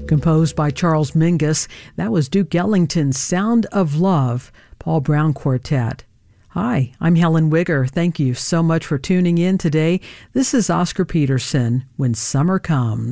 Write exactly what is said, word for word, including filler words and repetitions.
Composed by Charles Mingus, that was Duke Ellington's Sound of Love, Paul Brown Quartet. Hi, I'm Helen Wigger. Thank you so much for tuning in today. This is Oscar Peterson, When Summer Comes.